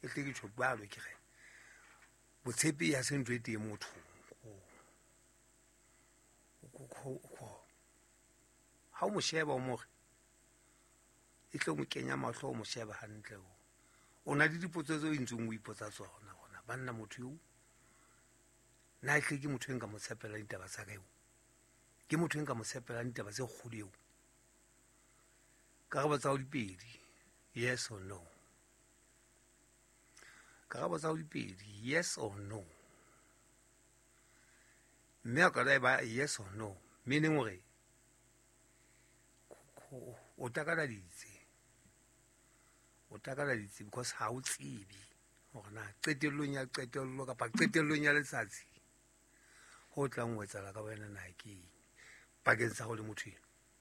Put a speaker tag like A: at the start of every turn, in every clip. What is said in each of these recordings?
A: e tle ke tshobalo ke ge botshepi ya sentwe te motho ha o mo sheba o more e tle mo kenya mahlo o mo sheba hantle o na le dipotso tse o ntseng o ipotsa tsona gona banna motho yo na tle ke motho enka mo tshepela ditaba tsa ka eo ke motho enka mo tshepela ditaba tse kgolo eo karabo tsa o dipedi yes or no karabo tsa o dipedi yes or no mme a ka ba yes or no meaning gore o takaladitse because ha o tsebe gore na qetellong ya qetello kapa qetellong ya letsatsi ho tlang o etsala ka wena na ke pakeng sa go le motho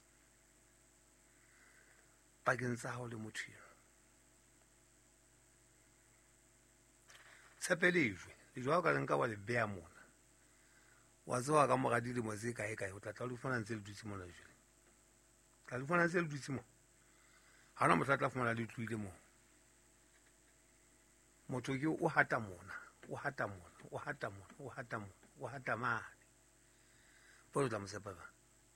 A: tshepelejwe le jwa ka nka wa le bea mona wa tsewa ka moga dilemo tse kae o tla tla le fana ntse le dutse mona jwale tla le fana ntse le dutse mo ha ona motho a tla fumana le tluile mo motho ke o hata mane o tla mo tshepa ba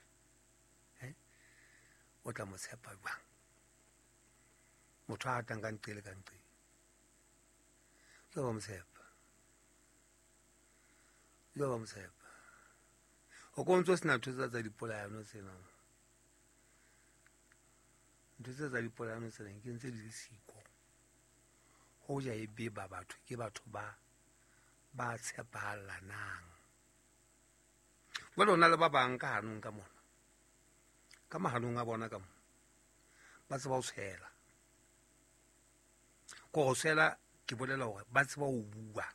A: o tla mo tshepa ba motho a hatang ka nqele yo ba mo tshepa o ko ntse sena thusa tsa dipolayano tsena ntse tsa dipolayano tsena ke ntse di siko ho ja e be ba batho ke batho ba tshepahalanang ba lona le ba bang ka hanong ka mona ka mahanong a bona ka mo ba tseba ho tshela go tshela ke bolela hore ba tseba ho bua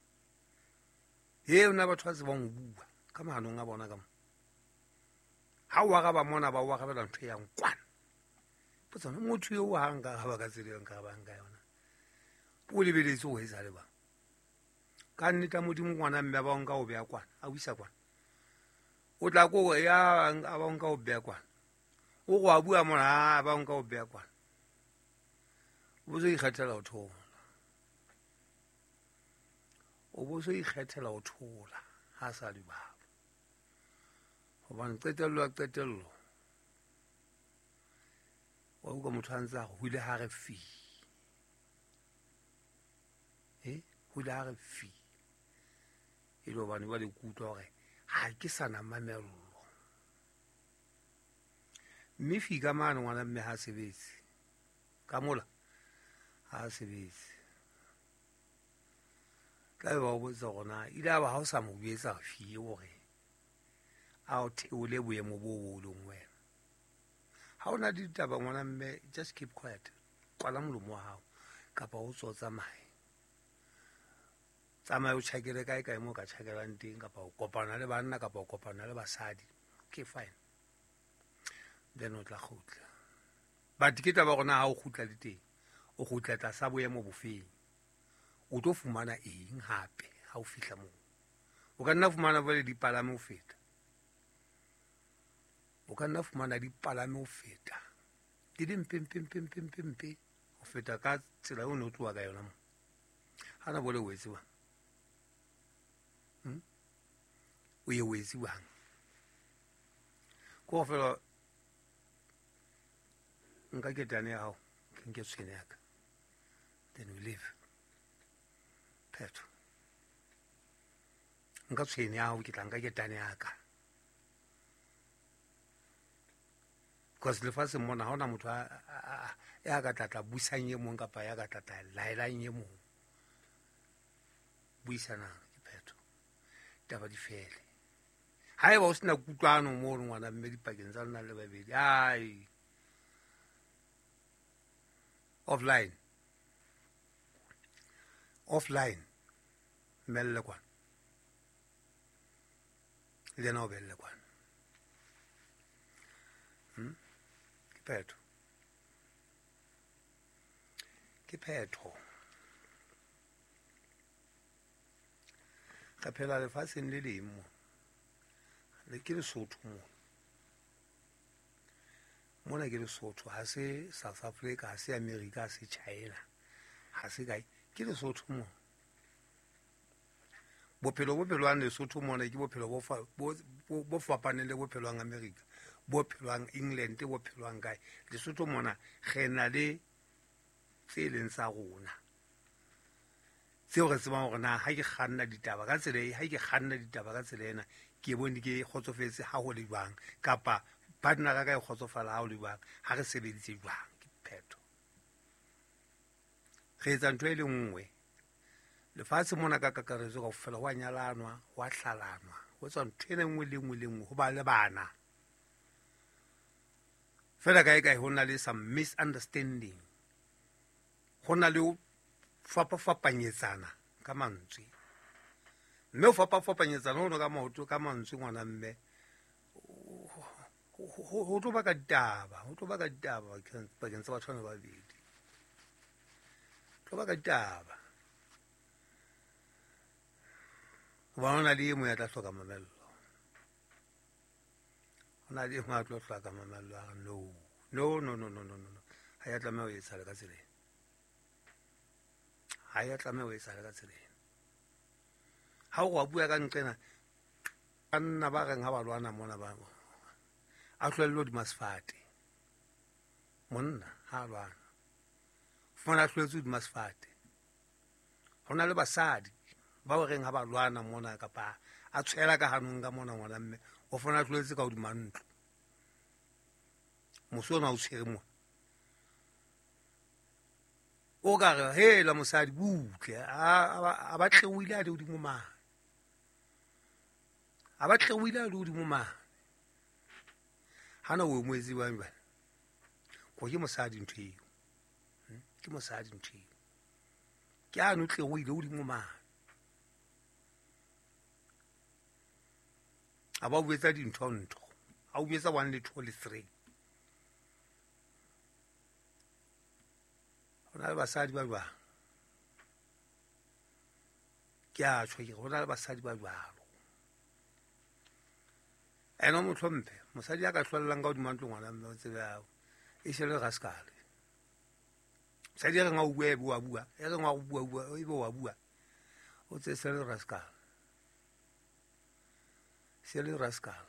A: ona batho ba tsebang ho bua ka mahanong a bona ka mo ha wa ga ba mona ba wa ga ba ntho yang kwana botsana motho yo wa hanga ga ba ka tseleng ka ba nga yona o lebeletse ho etsa le ba ka nneta modimo ngwana mme ba onka o bea kwana a wisa kwana o tla go ya a ba onka o bea kwana o go a bua mona ba onka o bea kwana bo se ikgethela ho thola ha sa di ba hobane qetello wa utlwa motho a ntse a go hule ha re fi hule ha re fi e le hobane ba le kutlwa gore ha ke sana mamello mme fi ka mane ngwana mme ha sebetse ka mola ha sebetse ka ba o botsa gona ile ba ha o sa mo buetsa fi gore a o theole boemo bo leng wena ha ona ditaba ngwana mme just keep quiet kwala molomo wa hao kapa o tsamaya o tšhakele kae mo ka tšhakelang teng kapa o kopana le banna kapa o kopana le basadi okay fine then o tla khutla but ke taba gona ha o khutla le teng o khutla tla sa boemo bofeng o tlo fumana eng hape ha o fihla moo o ka nna fumana ba le dipalame ho feta di di mpe ho feta ka tsela o ne o tloa ka yona mo hana bole o etsi bang o ye o etsi bang ko fela nka ketane ya hao ke nke tshwene ya ka then we live phetho nka tshwene ya hao ke tla nka ketane ya ka because lefatshe mona ha ona motho ya ka tlatla buisang ye mong kapa ya ka tlatla laelang ye mong buisanang ke phetho taba di fele ha eba o sena kutlwano mo ngwana mme dipakeng tsa lona le babedi ai offline melle kwana le na o belle kwana ke phetho ka phela lefatsheng le leng mo le ke Lesotho mona ke Lesotho ha se South Africa ha se America ha se China ha se kae ke Lesotho mo bophelo wa Lesotho mona ke bophelo bo fapaneng le bophelo wa America, bophelo wa England, bophelo wa kae. Lesotho mona ge na le tse leng sa rona tseo re tsebang gore na ha ke kganna ditaba ka tsela ena ke bone ke kgotsofetse ha go le jwang, kapa partner ka e kgotsofala ha go le jwang, ha re sebeditse jwang ke phetho. Re etsa ntho e le nngwe lefatshe mona ka kakaretso ka fela wa nyalanwa wa hlalanwa go tswa ntho e nngwe le nngwe go ba le bana fela kae ho na le some misunderstanding, go na le fapanyetsana ka mantswe, mme o fapanyetsana ho no ka maoto ka mantswe ngwana mme ho tlo ba ka ditaba bakeng tsa batho ba babedi, tlo ba ka ditaba. Ba hona le mo ya tla hloka mamello, hona le mo a tlo hloka mamello. No ha ya tlameha ho etsa le ka tsela ena, ha ya tlameha ho etsa le ka tsela ena. Ha o wa bua ka nqena banna ba reng ha ba lwana mona ba a hlwello di masfate, monna ha lwana fona hlwetse di masfate. Hona le basadi ba o reng ha ba lwana mona kapa a tshwela ka hanong ka mona ngwana mme o fona hlwetse ka hodima ntlo, mosona o tshwere mo o ka re hela mosadi butle a ba tlewile a le hodimo mane, a ba tlewile a le hodimo mane. Hana o mo etsi bang ba go ke mosadi ntho eo, ke mosadi ntho eo ke a no tlewile hodimo mane. A ba buetsa dintho a o buetsa 1 le 2 le 3. Hona le basadi ba jwang ke a tshwe ke hona le basadi ba jwalo eno motlhomphe mosadi ya ka hlwellang ka hodima ntlo ngwana mme o tsebe hao e shele rascal. Mosadi ya reng a o bua ebe wa bua, ya reng wa go bua ebe wa bua, o tse shele rascal, shele rascal.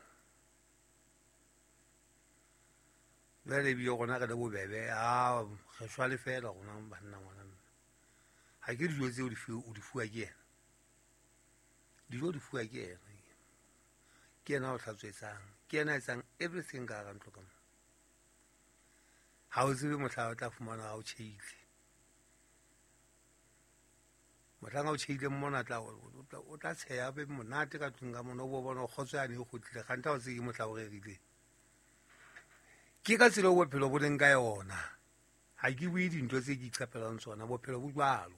A: Vele ebile gona ka le bobebe a ge shwa le fela gona banna ngwana mme ga ke dijo tse o di fuwa ke ena, dijo di fuwa ke ena, ke ena o tlhatswetsang, ke ena etsang everything ka ntlo ka mo. Ha o tsebe mohla o tla fumana ga o tšheile, mohlang ga o tšheile mmona o tla tsheya be monate ka tlong ka mona o bo bona o kgotswane e gotlile ganta o tseke mohla o rerileng. Ke ka tsela o bophelo bo leng ka yona, ha ke bue dintho tse ke iqapelang tsona, bophelo bo jwalo,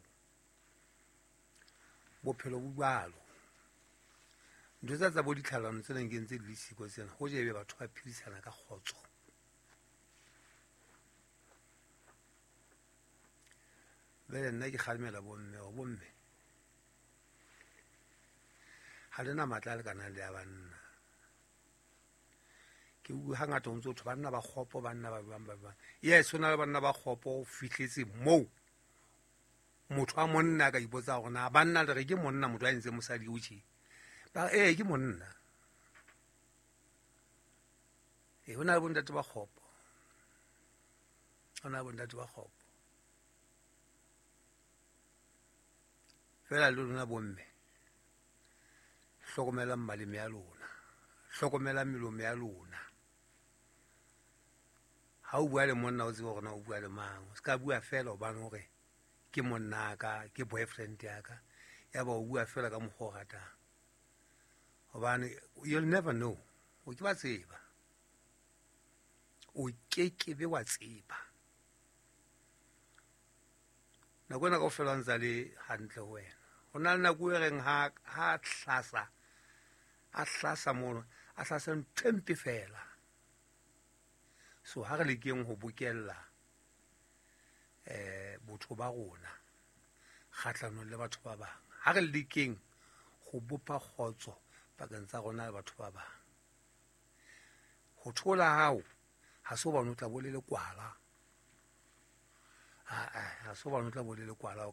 A: bophelo bo jwalo. Ntho tsa bo ditlhalano tse neng ke ntse di le siko tsena go jebe batho ba phedisana ka kgotso. Vele nna ke kgalemela bomme ha le na matla le kana le ya banna. Ke bua hangata o ntse o thwe banna ba kgopo, banna ba bang ba bang. Yes, ho na le banna ba kgopo o fihletse moo motho a monna ka ipotsa gore na banna le re ke monna motho a ntse mosadi o tjhe ba ke monna. Ho na le bontate ba kgopo, ho na le bontate ba kgopo. Fela le lona bomme hlokomelang maleme ya lona, hlokomelang melomo ya lona. Ha o bua le monna o tsebe gore na o bua le mang, o ska bua fela hobane hore ke monna ka ke boyfriend ya ka ya ba o bua fela ka mokgwa o ratang, hobane you'll never know, o ke ba tseba, o ke be wa tseba nako ena ka o fela ntse le hantle ho wena. Ho na le nako e reng ha a hlasa mono a hlasa ntho fela. So ha re lekeng ho bokella botho ba rona kgahlanong le batho ba bang, ha re lekeng go bopa kgotso pakeng tsa rona le batho ba bang. Ho thola hao ha se bana o tla bo le lekwala, ha se bana o tla bo le lekwala